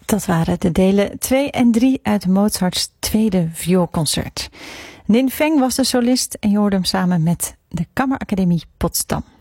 Dat waren de delen 2 en 3 uit Mozarts tweede vioolconcert. Nin Feng was de solist en je hoorde hem samen met de Kammeracademie Potsdam.